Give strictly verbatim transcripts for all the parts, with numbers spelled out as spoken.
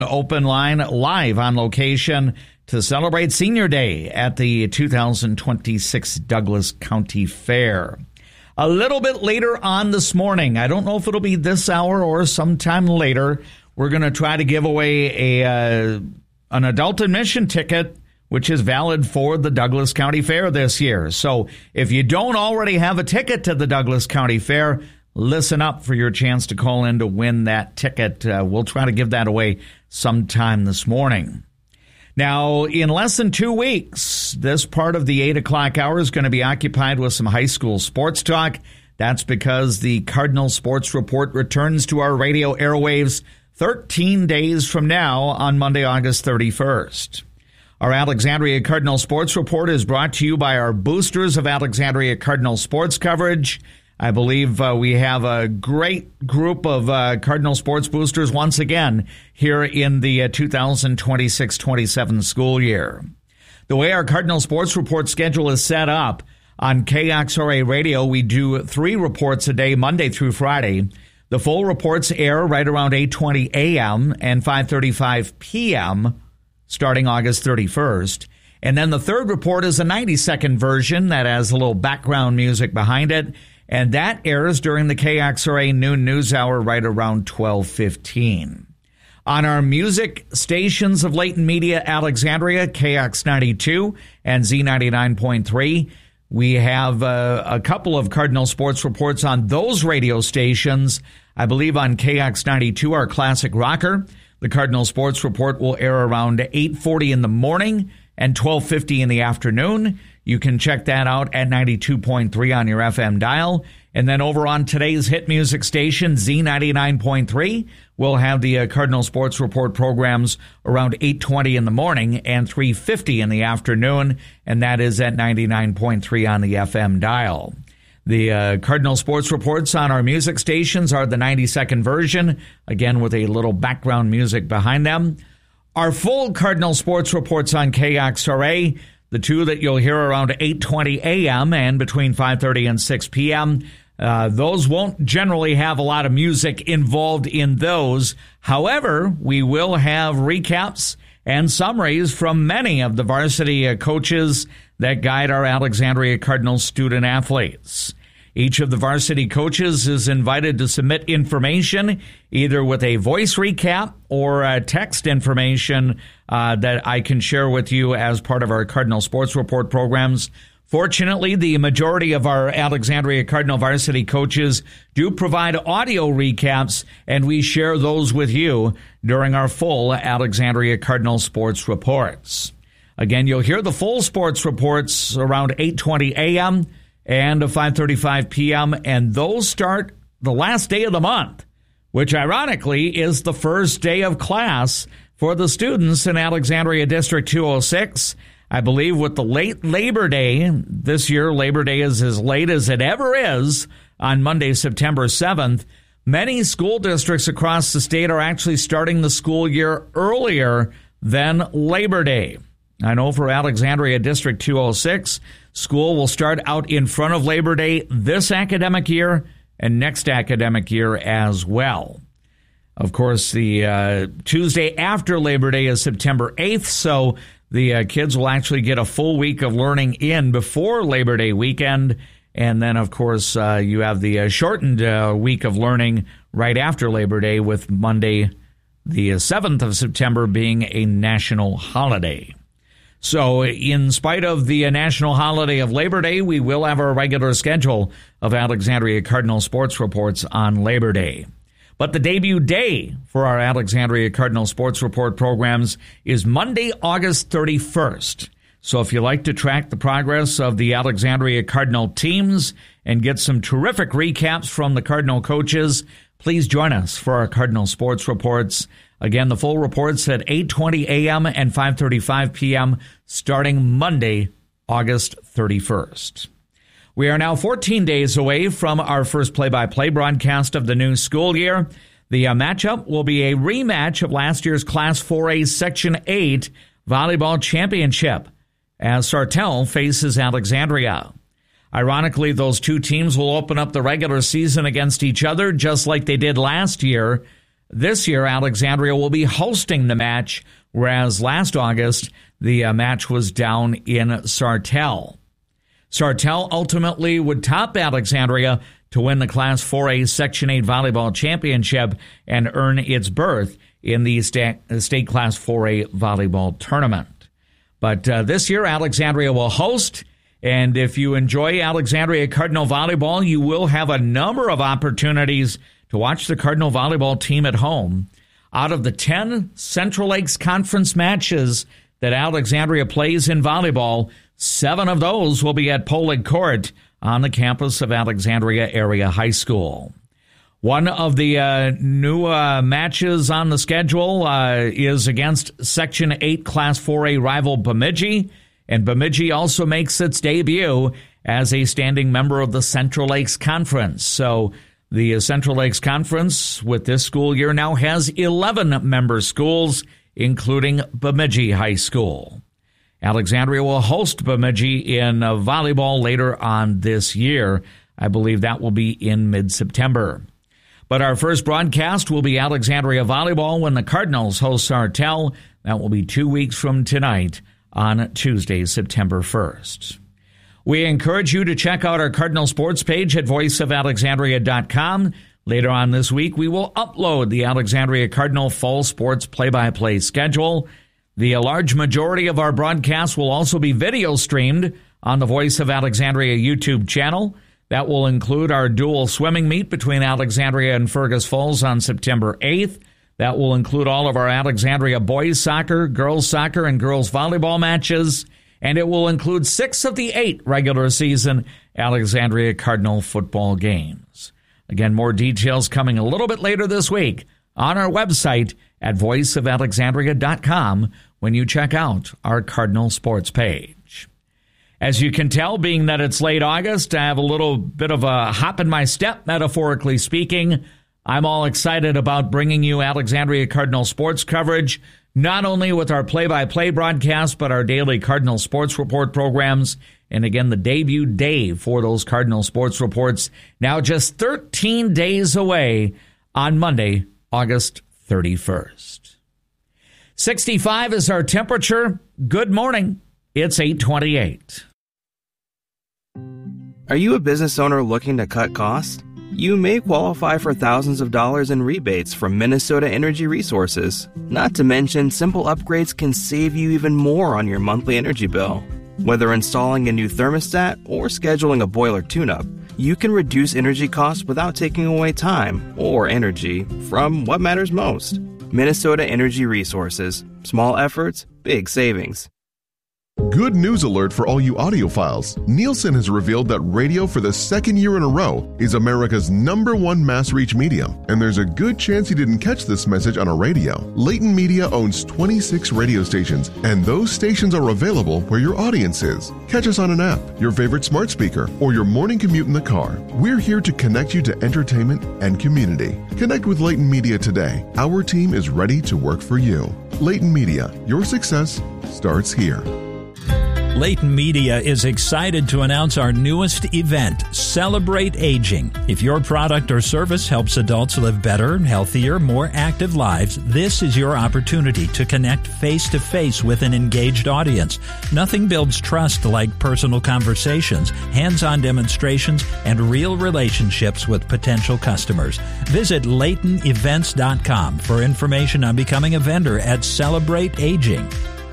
open line live on location to celebrate Senior Day at the two thousand twenty-six Douglas County Fair. A little bit later on this morning, I don't know if it'll be this hour or sometime later, we're going to try to give away a uh, an adult admission ticket, which is valid for the Douglas County Fair this year. So if you don't already have a ticket to the Douglas County Fair, listen up for your chance to call in to win that ticket. Uh, we'll try to give that away sometime this morning. Now, in less than two weeks, this part of the eight o'clock hour is going to be occupied with some high school sports talk. That's because the Cardinal Sports Report returns to our radio airwaves thirteen days from now on Monday, August thirty-first. Our Alexandria Cardinal Sports Report is brought to you by our boosters of Alexandria Cardinal sports coverage. I believe uh, we have a great group of uh, Cardinal sports boosters once again here in the uh, two thousand twenty-six twenty-seven school year. The way our Cardinal Sports Report schedule is set up, on K X R A Radio, we do three reports a day, Monday through Friday. The full reports air right around eight twenty a.m. and five thirty-five p.m. starting August thirty-first. And then the third report is a ninety-second version that has a little background music behind it. And that airs during the K X R A noon news hour right around twelve fifteen. On our music stations of Layton Media Alexandria, K X ninety-two and Z ninety-nine point three, we have uh, a couple of Cardinal Sports Reports on those radio stations. I believe on K X ninety-two, our classic rocker, the Cardinal Sports Report will air around eight forty in the morning and twelve fifty in the afternoon. You can check that out at ninety-two point three on your F M dial. And then over on today's hit music station, Z ninety-nine point three, we'll have the uh, Cardinal Sports Report programs around eight twenty in the morning and three fifty in the afternoon, and that is at ninety-nine point three on the F M dial. The uh, Cardinal Sports Reports on our music stations are the ninety-second version, again with a little background music behind them. Our full Cardinal Sports Reports on K X R A, the two that you'll hear around eight twenty a.m. and between five thirty and six p.m., uh, those won't generally have a lot of music involved in those. However, we will have recaps and summaries from many of the varsity uh, coaches that guide our Alexandria Cardinals student athletes. Each of the varsity coaches is invited to submit information, either with a voice recap or a text information uh, that I can share with you as part of our Cardinal Sports Report programs. Fortunately, the majority of our Alexandria Cardinal varsity coaches do provide audio recaps, and we share those with you during our full Alexandria Cardinal Sports Reports. Again, you'll hear the full sports reports around eight twenty a.m. and five thirty-five p.m., and those start the last day of the month, which ironically is the first day of class for the students in Alexandria District two oh six. I believe with the late Labor Day, this year Labor Day is as late as it ever is on Monday, September seventh. Many school districts across the state are actually starting the school year earlier than Labor Day. I know for Alexandria District two oh six, school will start out in front of Labor Day this academic year and next academic year as well. Of course, the uh, Tuesday after Labor Day is September eighth, so the uh, kids will actually get a full week of learning in before Labor Day weekend. And then, of course, uh, you have the uh, shortened uh, week of learning right after Labor Day, with Monday, the seventh of September, being a national holiday. So in spite of the national holiday of Labor Day, we will have our regular schedule of Alexandria Cardinal Sports Reports on Labor Day. But the debut day for our Alexandria Cardinal Sports Report programs is Monday, August thirty-first. So if you like to track the progress of the Alexandria Cardinal teams and get some terrific recaps from the Cardinal coaches, please join us for our Cardinal Sports Reports. Again, the full reports at eight twenty a.m. and five thirty-five p.m. starting Monday, August thirty-first. We are now fourteen days away from our first play-by-play broadcast of the new school year. The uh, matchup will be a rematch of last year's Class four A Section eight Volleyball Championship as Sartell faces Alexandria. Ironically, those two teams will open up the regular season against each other just like they did last year. This year, Alexandria will be hosting the match, whereas last August, the uh, match was down in Sartell. Sartell ultimately would top Alexandria to win the Class four A Section eight Volleyball Championship and earn its berth in the state, state Class four A Volleyball Tournament. But uh, this year, Alexandria will host, and if you enjoy Alexandria Cardinal Volleyball, you will have a number of opportunities to watch the Cardinal Volleyball team at home. Out of the ten Central Lakes Conference matches that Alexandria plays in volleyball, seven of those will be at Polig Court on the campus of Alexandria Area High School. One of the uh, new uh, matches on the schedule uh, is against Section eight Class four A rival Bemidji, and Bemidji also makes its debut as a standing member of the Central Lakes Conference. So the Central Lakes Conference with this school year now has eleven member schools, including Bemidji High School. Alexandria will host Bemidji in uh, volleyball later on this year. I believe that will be in mid-September. But our first broadcast will be Alexandria Volleyball when the Cardinals host Sartell. That will be two weeks from tonight on Tuesday, September first. We encourage you to check out our Cardinal Sports page at voice of alexandria dot com. Later on this week, we will upload the Alexandria Cardinal Fall Sports play-by-play schedule. The large majority of our broadcasts will also be video streamed on the Voice of Alexandria YouTube channel. That will include our dual swimming meet between Alexandria and Fergus Falls on September eighth. That will include all of our Alexandria boys soccer, girls soccer, and girls volleyball matches. And it will include six of the eight regular season Alexandria Cardinal football games. Again, more details coming a little bit later this week on our website at voice of alexandria dot com when you check out our Cardinal Sports page. As you can tell, being that it's late August, I have a little bit of a hop in my step, metaphorically speaking. I'm all excited about bringing you Alexandria Cardinal sports coverage, not only with our play-by-play broadcast, but our daily Cardinal Sports Report programs. And again, the debut day for those Cardinal Sports Reports, now just thirteen days away on Monday, August thirty-first. sixty-five is our temperature. Good morning. It's eight twenty-eight. Are you a business owner looking to cut costs? You may qualify for thousands of dollars in rebates from Minnesota Energy Resources. Not to mention, simple upgrades can save you even more on your monthly energy bill. Whether installing a new thermostat or scheduling a boiler tune-up, you can reduce energy costs without taking away time or energy from what matters most. Minnesota Energy Resources. Small efforts, big savings. Good news alert for all you audiophiles. Nielsen has revealed that radio for the second year in a row is America's number one mass reach medium. And there's a good chance you didn't catch this message on a radio. Leighton Media owns twenty-six radio stations, and those stations are available where your audience is. Catch us on an app, your favorite smart speaker, or your morning commute in the car. We're here to connect you to entertainment and community. Connect with Leighton Media today. Our team is ready to work for you. Leighton Media, your success starts here. Leighton Media is excited to announce our newest event, Celebrate Aging. If your product or service helps adults live better, healthier, more active lives, this is your opportunity to connect face-to-face with an engaged audience. Nothing builds trust like personal conversations, hands-on demonstrations, and real relationships with potential customers. Visit Leighton Events dot com for information on becoming a vendor at Celebrate Aging.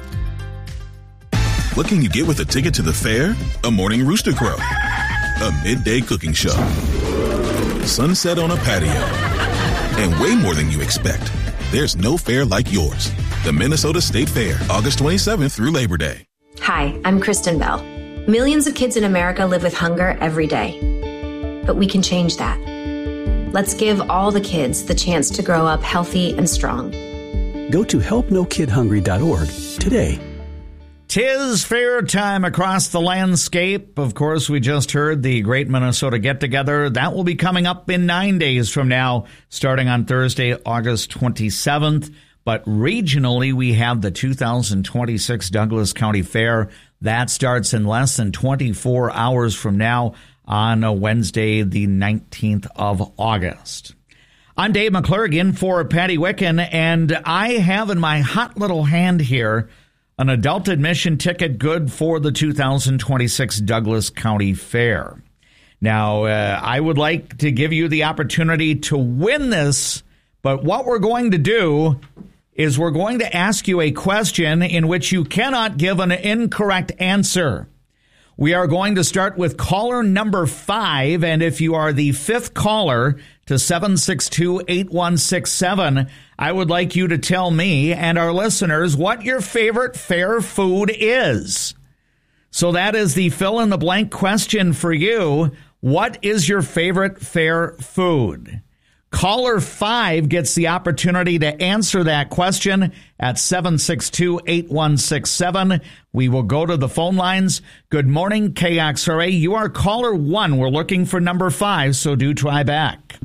What can you get with a ticket to the fair? A morning rooster crow, a midday cooking show, sunset on a patio, and way more than you expect. There's no fair like yours. The Minnesota State Fair, August twenty-seventh through Labor Day. Hi, I'm Kristen Bell. Millions of kids in America live with hunger every day. But we can change that. Let's give all the kids the chance to grow up healthy and strong. Go to help no kid hungry dot org today. 'Tis fair time across the landscape. Of course, we just heard the Great Minnesota Get-Together. That will be coming up in nine days from now, starting on Thursday, August twenty-seventh. But regionally, we have the two thousand twenty-six Douglas County Fair. That starts in less than twenty-four hours from now on a Wednesday, the nineteenth of August. I'm Dave McClurg in for Patty Wicken, and I have in my hot little hand here an adult admission ticket good for the two thousand twenty-six Douglas County Fair. Now, uh, I would like to give you the opportunity to win this, but what we're going to do is we're going to ask you a question in which you cannot give an incorrect answer. We are going to start with caller number five, and if you are the fifth caller to seven six two, eight one six seven, I would like you to tell me and our listeners what your favorite fair food is. So that is the fill-in-the-blank question for you. What is your favorite fair food? Caller five gets the opportunity to answer that question at seven six two, eight one six seven. We will go to the phone lines. Good morning, K X R A. You are caller one. We're looking for number five, so do try back.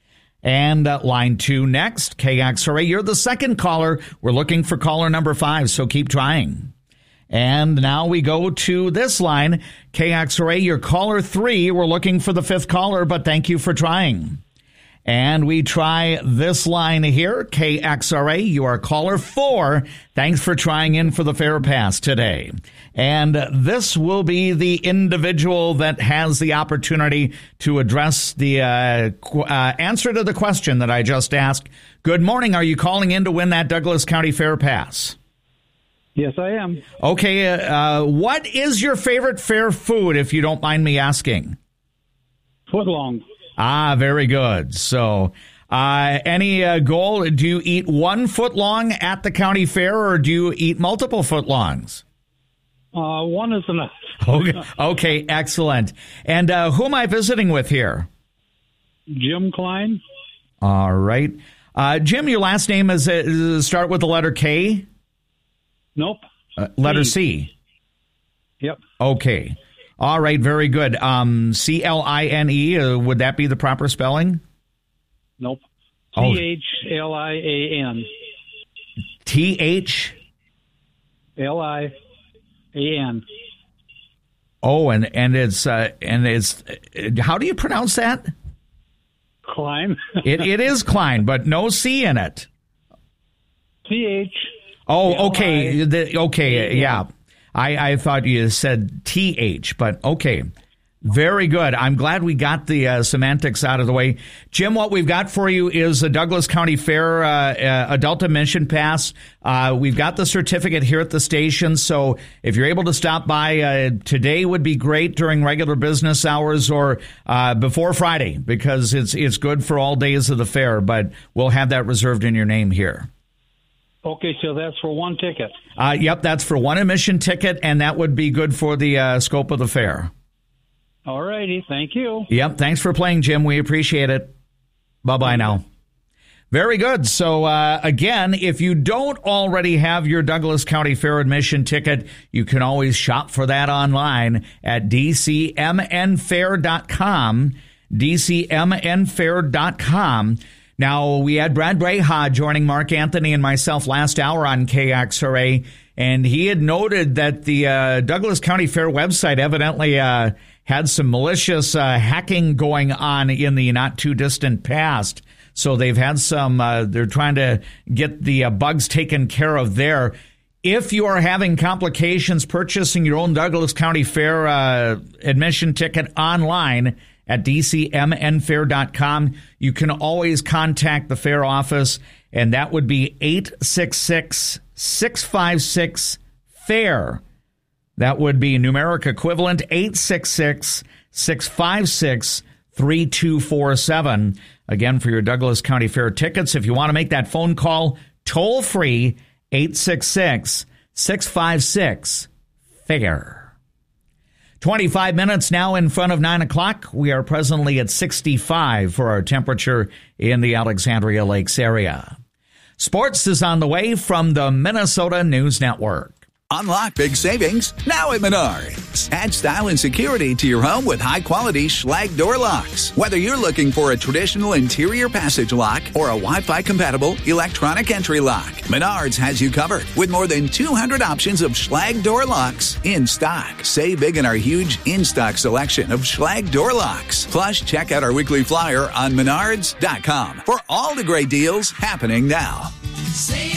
And uh, line two next, K X R A. You're the second caller. We're looking for caller number five, so keep trying. And now we go to this line, K X R A. You're caller three. We're looking for the fifth caller, but thank you for trying. And we try this line here, K X R A. You are caller four. Thanks for trying in for the Fair Pass today. And this will be the individual that has the opportunity to address the uh, qu- uh, answer to the question that I just asked. Good morning. Are you calling in to win that Douglas County Fair Pass? Yes, I am. Okay. Uh, what is your favorite fair food, if you don't mind me asking? Footlong. Ah, very good. So, uh, any uh, goal? Do you eat one foot long at the county fair, or do you eat multiple foot longs? Uh, one is enough. Okay, okay, excellent. And uh, who am I visiting with here? Jim Klein. All right. Uh, Jim, your last name is uh, start with the letter K? Nope. Uh, letter C. C? Yep. Okay. All right, very good. Um, C L I N E, uh, would that be the proper spelling? Nope. Oh. T H L I A N. T H? L I A N. Oh, and, and it's, uh, and it's, how do you pronounce that? Klein. it It is Klein, but no C in it. T H. Oh, okay. The, okay, yeah. I, I thought you said T H, but okay. Very good. I'm glad we got the uh, semantics out of the way. Jim, what we've got for you is a Douglas County Fair uh, uh, adult admission pass. Uh, we've got the certificate here at the station, so if you're able to stop by uh, today would be great during regular business hours or uh, before Friday, because it's it's good for all days of the fair, but we'll have that reserved in your name here. Okay, so that's for one ticket. Uh, yep, that's for one admission ticket, and that would be good for the uh, scope of the fair. All righty, thank you. Yep, thanks for playing, Jim. We appreciate it. Bye-bye now. Very good. So, uh, again, if you don't already have your Douglas County Fair admission ticket, you can always shop for that online at d c m n fair dot com, d c m n fair dot com. Now, we had Brad Breha joining Mark Anthony and myself last hour on K X R A, and he had noted that the uh, Douglas County Fair website evidently uh, had some malicious uh, hacking going on in the not-too-distant past. So they've had some, uh, they're trying to get the uh, bugs taken care of there. If you are having complications purchasing your own Douglas County Fair uh, admission ticket online, at d c m n fair dot com, you can always contact the fair office, and that would be eight six six, six five six, FAIR. That would be numeric equivalent, eight six six, six five six, three two four seven. Again, for your Douglas County Fair tickets, if you want to make that phone call, toll free, eight six six, six five six, FAIR. twenty-five minutes now in front of nine o'clock. We are presently at sixty-five for our temperature in the Alexandria Lakes area. Sports is on the way from the Minnesota News Network. Unlock big savings now at Menards. Add style and security to your home with high-quality Schlage door locks. Whether you're looking for a traditional interior passage lock or a Wi-Fi compatible electronic entry lock, Menards has you covered with more than two hundred options of Schlage door locks in stock. Save big in our huge in-stock selection of Schlage door locks. Plus, check out our weekly flyer on menards dot com for all the great deals happening now.